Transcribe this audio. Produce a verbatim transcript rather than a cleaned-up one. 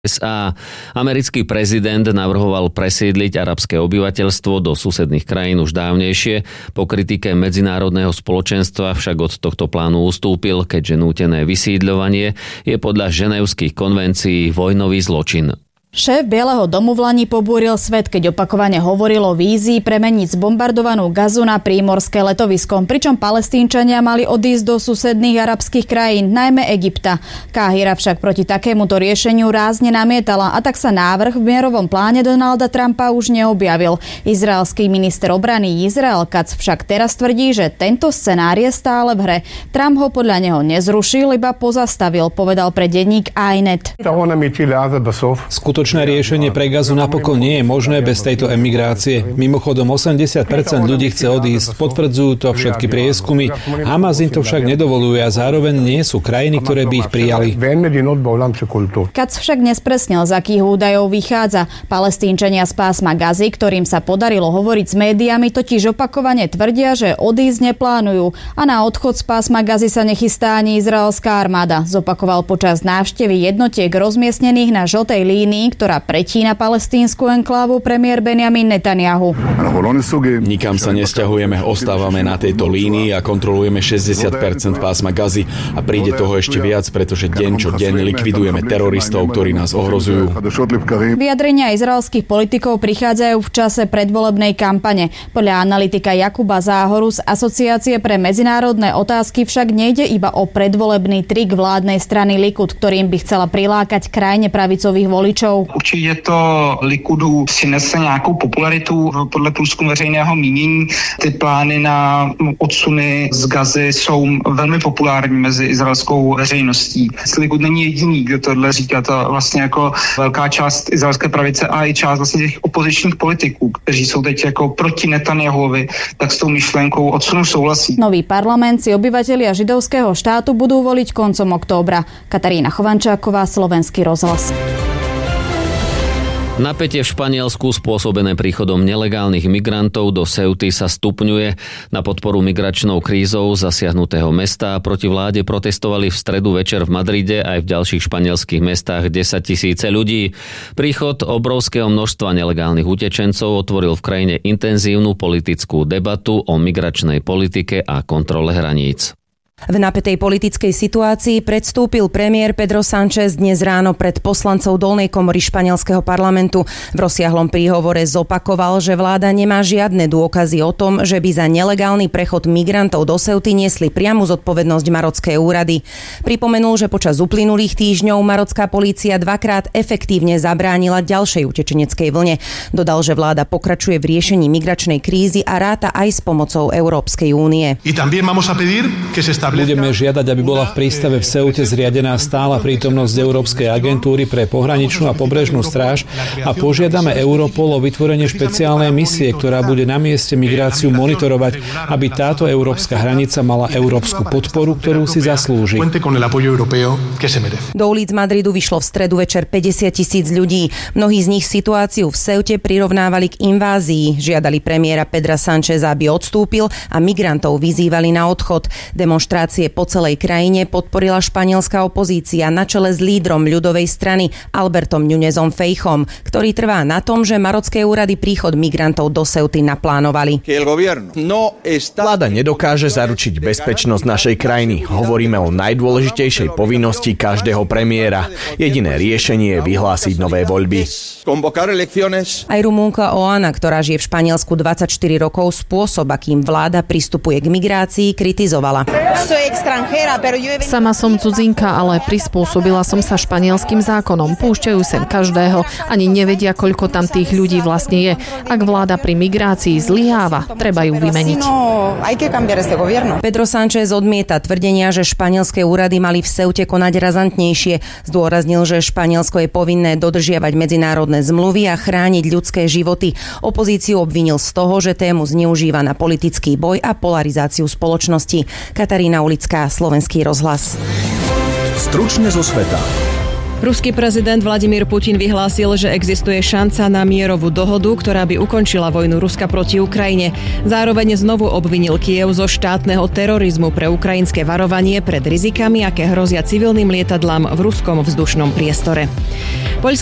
es á. Americký prezident navrhoval presídliť arabské obyvateľstvo do susedných krajín už dávnejšie. Po kritike medzinárodného spoločenstva však od tohto plánu ustúpil, keďže nútené vysídľovanie je podľa ženevských konvencií vojnový zločin. Šéf Bieleho domu v Lani pobúril svet, keď opakovane hovoril o vízii premeniť zbombardovanú Gazu na prímorské letovisko, pričom Palestínčania mali odísť do susedných arabských krajín, najmä Egypta. Káhira však proti takémuto riešeniu rázne namietala a tak sa návrh v mierovom pláne Donalda Trumpa už neobjavil. Izraelský minister obrany Izrael Katz však teraz tvrdí, že tento scenár je stále v hre. Trump ho podľa neho nezrušil, iba pozastavil, povedal pre denník iNet. Skutočné riešenie pre Gazu napokon nie je možné bez tejto emigrácie. Mimochodom osemdesiat percent ľudí chce odísť, potvrdzujú to všetky prieskumy. Hamas im to však nedovoluje a zároveň nie sú krajiny, ktoré by ich prijali. Katz však nespresnil, z akých údajov vychádza. Palestínčania z pásma Gazy, ktorým sa podarilo hovoriť s médiami, totiž opakovane tvrdia, že odísť neplánujú a na odchod z pásma Gazy sa nechystá ani izraelská armáda, zopakoval počas návštevy jednotiek rozmiestnených na žltej línii, ktorá pretína palestínsku enklávu, premiér Benjamin Netanyahu. Nikam sa nesťahujeme, ostávame na tejto línii a kontrolujeme šesťdesiat percent pásma Gazy a príde toho ešte viac, pretože deň čo deň likvidujeme teroristov, ktorí nás ohrozujú. Vyjadrenia izraelských politikov prichádzajú v čase predvolebnej kampane. Podľa analytika Jakuba Záhoru z Asociácie pre medzinárodné otázky však nejde iba o predvolebný trik vládnej strany Likud, ktorým by chcela prilákať krajne pravicových voličov. Určitě to Likudu přinese nějakou popularitu podle průzkumu veřejného mínění. Ty plány na odsuny z Gazy jsou velmi populární mezi izraelskou veřejností. Likud není jediný, kdo tohle říká, to vlastně jako velká část izraelské pravice a i část vlastně těch opozičních politiků, kteří jsou teď jako proti Netanyahuovi, tak s tou myšlenkou odsunu souhlasí. Nový parlament si obyvatelia židovského štátu budú voliť koncom októbra. Katarína Chovančáková, Slovenský rozhlas. Napätie v Španielsku spôsobené príchodom nelegálnych migrantov do Ceuty sa stupňuje. Na podporu migračnou krízou zasiahnutého mesta proti vláde protestovali v stredu večer v Madride aj v ďalších španielských mestách desaťtisíce ľudí. Príchod obrovského množstva nelegálnych utečencov otvoril v krajine intenzívnu politickú debatu o migračnej politike a kontrole hraníc. V napätej politickej situácii predstúpil premiér Pedro Sánchez dnes ráno pred poslancov dolnej komory španielskeho parlamentu. V rozsiahlom príhovore zopakoval, že vláda nemá žiadne dôkazy o tom, že by za nelegálny prechod migrantov do Ceuty niesli priamu zodpovednosť marocké úrady. Pripomenul, že počas uplynulých týždňov marocká polícia dvakrát efektívne zabránila ďalšej utečeneckej vlne. Dodal, že vláda pokračuje v riešení migračnej krízy a ráta aj s pomocou Európskej únie. Budeme žiadať, aby bola v prístave v Ceute zriadená stála prítomnosť Európskej agentúry pre pohraničnú a pobrežnú stráž a požiadame Europol o vytvorenie špeciálnej misie, ktorá bude na mieste migráciu monitorovať, aby táto európska hranica mala európsku podporu, ktorú si zaslúži. Do ulic Madridu vyšlo v stredu večer päťdesiat tisíc ľudí. Mnohí z nich situáciu v Ceute prirovnávali k invázii. Žiadali premiéra Pedra Sáncheza, aby odstúpil a migrantov vyzývali na odchod. Demonštrácie po celej krajine podporila španielská opozícia na čele s lídrom ľudovej strany Albertom Núñezom Feijóom, ktorý trvá na tom, že marocké úrady príchod migrantov do Ceuty naplánovali. Vláda nedokáže zaručiť bezpečnosť našej krajiny. Hovoríme o najdôležitejšej povinnosti každého premiéra. Jediné riešenie je vyhlásiť nové voľby. Aj Rumúnka Oana, ktorá žije v Španielsku dvadsaťštyri rokov, spôsob, akým vláda pristupuje k migrácii, kritizovala. Sama som cudzinka, ale prispôsobila som sa španielským zákonom. Púšťajú sem každého, ani nevedia, koľko tam tých ľudí vlastne je. Ak vláda pri migrácii zlyháva, treba ju vymeniť. Pedro Sánchez odmieta tvrdenia, že španielské úrady mali v Ceute konať razantnejšie. Zdôraznil, že Španielsko je povinné dodržiavať medzinárodné zmluvy a chrániť ľudské životy. Opozíciu obvinil z toho, že tému zneužíva na politický boj a polarizáciu spoločnosti. Katarína Ulická, Slovenský rozhlas. Stručne zo sveta. Ruský prezident Vladimír Putin vyhlásil, že existuje šanca na mierovú dohodu, ktorá by ukončila vojnu Ruska proti Ukrajine. Zároveň znovu obvinil Kyjev zo štátneho terorizmu pre ukrajinské varovanie pred rizikami, aké hrozia civilným lietadlám v ruskom vzdušnom priestore.